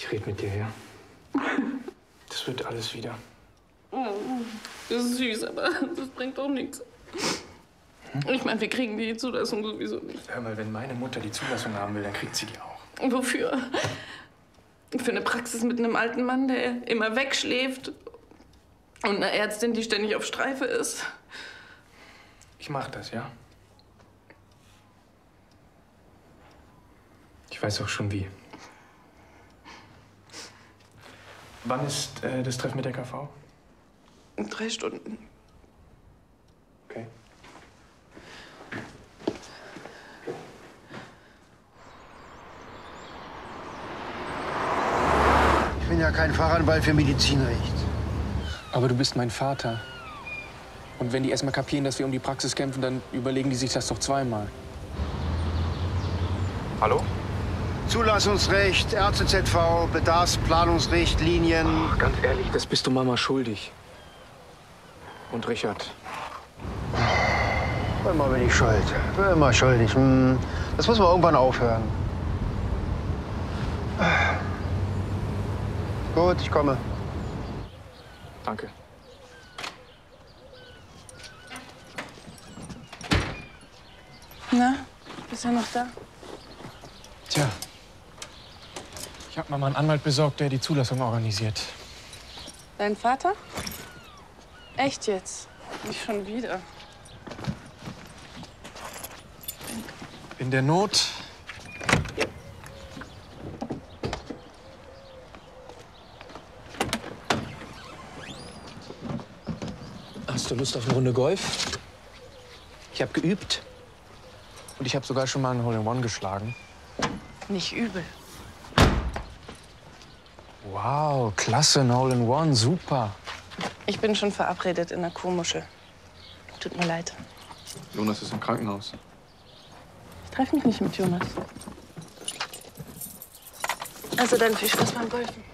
Ich rede mit dir, ja? Das wird alles wieder. Das ist süß, aber das bringt doch nichts. Ich meine, wir kriegen die Zulassung sowieso nicht. Hör mal, wenn meine Mutter die Zulassung haben will, dann kriegt sie die auch. Wofür? Für eine Praxis mit einem alten Mann, der immer wegschläft und einer Ärztin, die ständig auf Streife ist. Ich mach das, ja? Ich weiß auch schon wie. Wann ist das Treffen mit der KV? In 3 Stunden. Okay. Ich bin ja kein Fachanwalt für Medizinrecht. Aber du bist mein Vater. Und wenn die erst mal kapieren, dass wir um die Praxis kämpfen, dann überlegen die sich das doch zweimal. Hallo? Zulassungsrecht, Ärzte-ZV, Bedarfsplanungsrichtlinien. Ach, ganz ehrlich, das bist du Mama schuldig. Und Richard. Immer bin ich schuld. Immer schuldig. Das muss man irgendwann aufhören. Gut, ich komme. Danke. Na, bist du noch da? Tja, ich habe Mama einen Anwalt besorgt, der die Zulassung organisiert. Dein Vater? Echt jetzt? Nicht schon wieder. In der Not. Hast du Lust auf eine Runde Golf? Ich habe geübt. Und ich habe sogar schon mal einen Hole-in-One geschlagen. Nicht übel. Wow, klasse, ein Hole-in-One, super. Ich bin schon verabredet in der Kuhmuschel. Tut mir leid. Jonas ist im Krankenhaus. Ich treffe mich nicht mit Jonas. Also dann viel Spaß beim Golfen.